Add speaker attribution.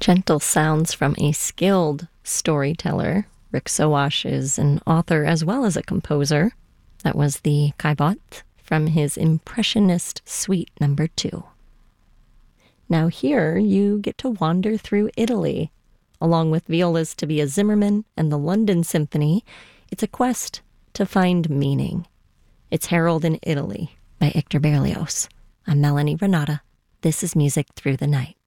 Speaker 1: Gentle sounds from a skilled storyteller. Rick Sowash is an author as well as a composer. That was the Caillebotte from his Impressionist Suite No. 2. Now here you get to wander through Italy. Along with Viola's Tobias Zimmerman and the London Symphony, it's a quest to find meaning. It's Harold in Italy by Hector Berlioz. I'm Melanie Renata. This is Music Through the Night.